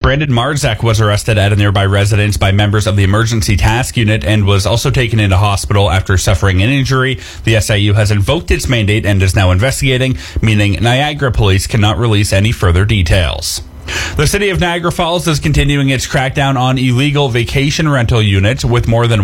Brandon Marzak was arrested at a nearby residence by members of the Emergency Task Unit and was also taken into hospital after suffering an injury. The SIU has invoked its mandate and is now investigating, meaning Niagara police cannot release any further details. The city of Niagara Falls is continuing its crackdown on illegal vacation rental units with more than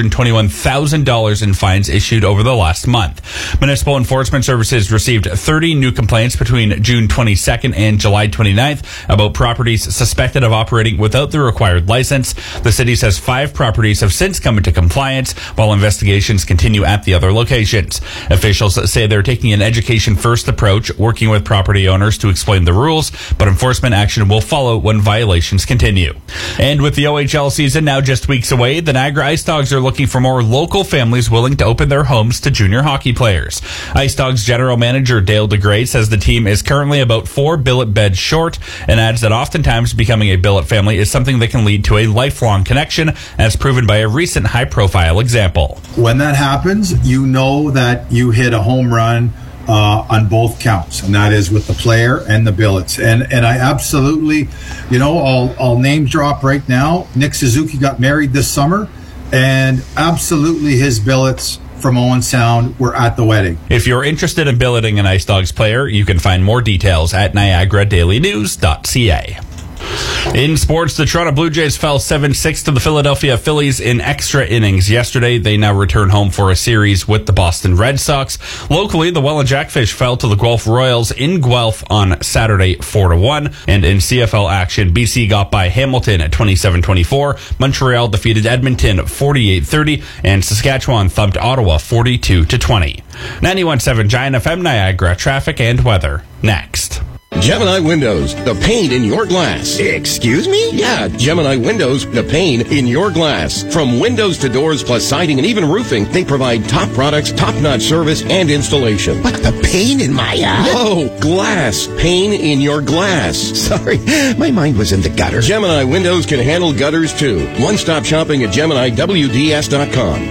$121,000 in fines issued over the last month. Municipal Enforcement Services received 30 new complaints between June 22nd and July 29th about properties suspected of operating without the required license. The city says 5 properties have since come into compliance while investigations continue at the other locations. Officials say they're taking an education-first approach, working with property owners to explain the rules, but enforcement action will follow when violations continue. And with the OHL season now just weeks away, the Niagara Ice Dogs are looking for more local families willing to open their homes to junior hockey players. Ice Dogs General Manager Dale DeGray says the team is currently about 4 billet beds short and adds that oftentimes becoming a billet family is something that can lead to a lifelong connection, as proven by a recent high-profile example. When that happens, you know that you hit a home run on both counts, and that is with the player and the billets. And I absolutely, I'll name drop right now. Nick Suzuki got married this summer, and absolutely his billets from Owen Sound were at the wedding. If you're interested in billeting an Ice Dogs player, you can find more details at niagaradailynews.ca. In sports, the Toronto Blue Jays fell 7-6 to the Philadelphia Phillies in extra innings yesterday. They now return home for a series with the Boston Red Sox. Locally, the Welland Jackfish fell to the Guelph Royals in Guelph on Saturday 4-1. And in CFL action, BC got by Hamilton at 27-24. Montreal defeated Edmonton 48-30. And Saskatchewan thumped Ottawa 42-20. 91.7 Giant FM Niagara, traffic and weather next. Gemini Windows, the pane in your glass. Excuse me? Yeah, Gemini Windows, the pane in your glass. From windows to doors plus siding and even roofing, they provide top products, top-notch service, and installation. What, the pane in my No, glass. Pane in your glass. Sorry, my mind was in the gutter. Gemini Windows can handle gutters too. One-stop shopping at GeminiWDS.com.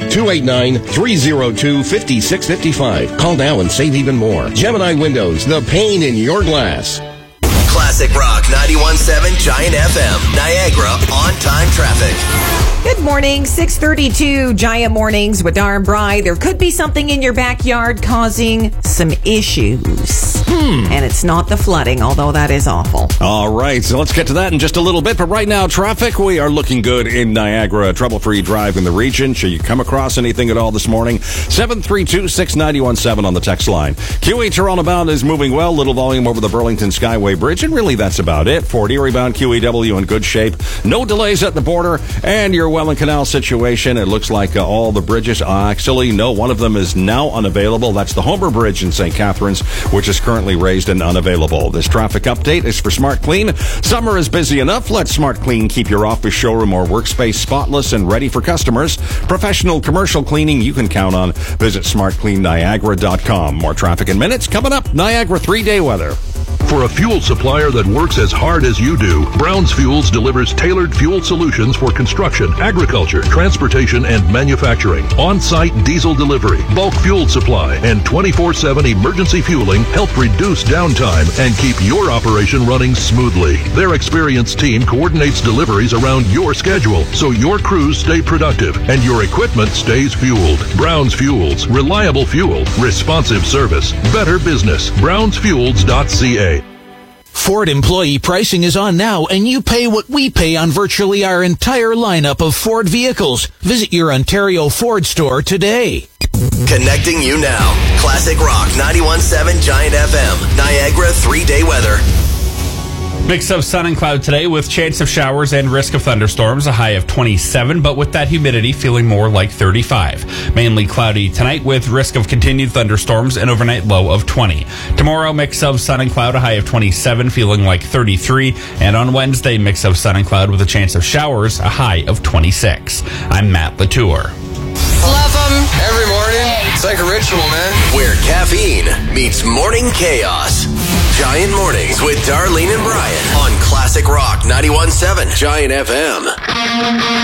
289-302-5655. Call now and save even more. Gemini Windows, the pane in your glass. Classic Rock 91.7 Giant FM, Niagara on-time traffic. Good morning, 6:32 Giant Mornings with Dar and Bry. There could be something in your backyard causing some issues. And it's not the flooding, although that is awful. All right, so let's get to that in just a little bit. But right now, traffic, we are looking good in Niagara. Trouble-free drive in the region. Should you come across anything at all this morning? 732-6917 on the text line. QE Toronto bound is moving well. Little volume over the Burlington Skyway Bridge. And really, that's about it. Fort Erie bound QEW in good shape. No delays at the border. And your Welland Canal situation, it looks like all the bridges, actually, no, one of them is now unavailable. That's the Homer Bridge in St. Catharines, which is currently raised and unavailable. This traffic update is for Smart Clean. Summer is busy enough. Let Smart Clean keep your office, showroom, or workspace spotless and ready for customers. Professional commercial cleaning you can count on. Visit smartcleanniagara.com. More traffic in minutes. Coming up, Niagara 3-day weather. For a fuel supplier that works as hard as you do, Brown's Fuels delivers tailored fuel solutions for construction, agriculture, transportation, and manufacturing. On-site diesel delivery, bulk fuel supply, and 24/7 emergency fueling help reduce downtime and keep your operation running smoothly. Their experienced team coordinates deliveries around your schedule so your crews stay productive and your equipment stays fueled. Brown's Fuels, reliable fuel, responsive service, better business. brownsfuels.ca. Ford employee pricing is on now, and you pay what we pay on virtually our entire lineup of Ford vehicles. Visit your Ontario Ford store today. Connecting you now. Classic Rock 91.7 Giant FM, Niagara 3-day weather. Mix of sun and cloud today with chance of showers and risk of thunderstorms, a high of 27, but with that humidity feeling more like 35. Mainly cloudy tonight with risk of continued thunderstorms, an overnight low of 20. Tomorrow, mix of sun and cloud, a high of 27, feeling like 33. And on Wednesday, mix of sun and cloud with a chance of showers, a high of 26. I'm Matt Latour. Love them every morning. It's like a ritual, man. Where caffeine meets morning chaos. Giant Mornings with Darlene and Brian on Classic Rock 91.7 Giant FM.